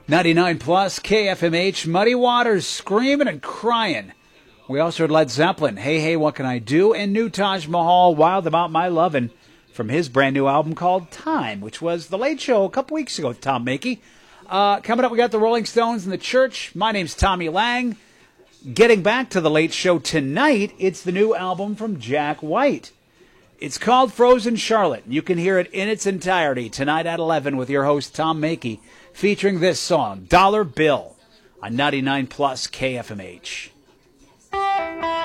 99 plus KFMH, Muddy Waters, Screaming and Crying. We also heard Led Zeppelin, Hey, Hey, What Can I Do? And new Taj Mahal, Wild About My Lovin', from his brand new album called Time, which was The Late Show a couple weeks ago with Tom Mackey. Coming up, we got the Rolling Stones and the Church. My name's Tommy Lang. Getting back to The Late Show tonight, it's the new album from Jack White. It's called Frozen Charlotte. You can hear it in its entirety tonight at 11 with your host, Tom Mackey, featuring this song, Dollar Bill, on 99 plus KFMH.